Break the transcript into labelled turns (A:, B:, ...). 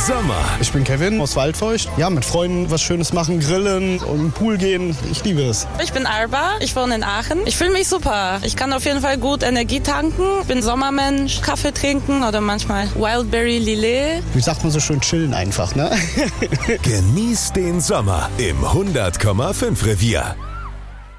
A: Sommer.
B: Ich bin Kevin aus Waldfeucht. Ja, mit Freunden was Schönes machen, grillen und in den Pool gehen. Ich liebe es.
C: Ich bin Alba, ich wohne in Aachen. Ich fühle mich super. Ich kann auf jeden Fall gut Energie tanken. Ich bin Sommermensch, Kaffee trinken oder manchmal Wildberry Lillet.
B: Wie sagt man so schön, chillen einfach, ne?
A: Genießt den Sommer im 100,5 Revier.